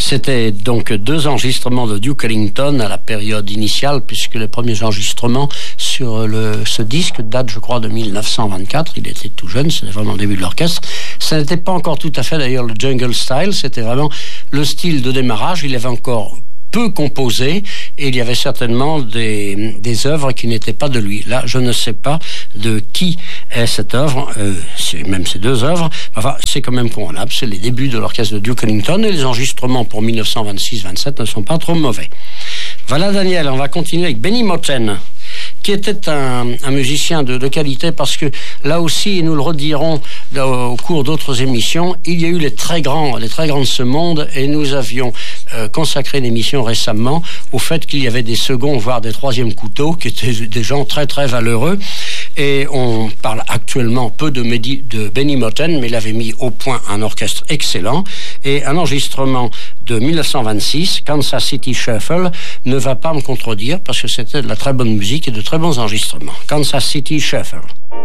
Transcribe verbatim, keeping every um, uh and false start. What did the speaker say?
C'était donc deux enregistrements de Duke Ellington à la période initiale, puisque les premiers enregistrements sur le, ce disque datent, je crois, de mille neuf cent vingt-quatre. Il était tout jeune, c'était vraiment le début de l'orchestre. Ça n'était pas encore tout à fait, d'ailleurs, le jungle style. C'était vraiment le style de démarrage. Il avait encore peu composé et il y avait certainement des, des œuvres qui n'étaient pas de lui. Là, je ne sais pas de qui est cette œuvre, euh, c'est même ces deux œuvres. Enfin, c'est quand même convenable. C'est les débuts de l'orchestre de Duke Ellington et les enregistrements pour mille neuf cent vingt-six vingt-sept ne sont pas trop mauvais. Voilà, Daniel, on va continuer avec Benny Moten, qui était un, un musicien de, de qualité, parce que là aussi, et nous le redirons au cours d'autres émissions, il y a eu les très grands, les très grands de ce monde, et nous avions euh, consacré une émission récemment au fait qu'il y avait des seconds, voire des troisièmes couteaux, qui étaient des gens très très valeureux. Et on parle actuellement peu de, Medi, de Benny Moten, mais il avait mis au point un orchestre excellent. Et un enregistrement de mille neuf cent vingt-six, Kansas City Shuffle, ne va pas me contredire, parce que c'était de la très bonne musique et de très bons enregistrements. Kansas City Shuffle.